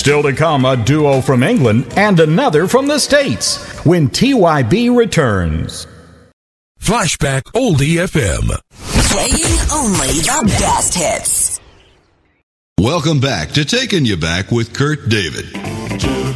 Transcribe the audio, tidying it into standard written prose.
Still to come, a duo from England and another from the States when TYB returns. Flashback Oldie FM. Playing only the best hits. Welcome back to Taking You Back with Kurt David.